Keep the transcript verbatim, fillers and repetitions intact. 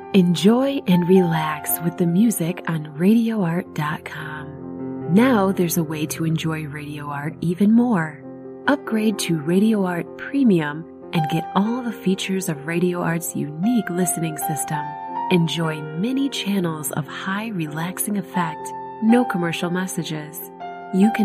Enjoy and relax with the music on radio art dot com. Now there's a way to enjoy Radio Art even more. Upgrade to Radio Art Premium and get all the features of Radio Art's unique listening system. Enjoy many channels of high relaxing effect, no commercial messages. You can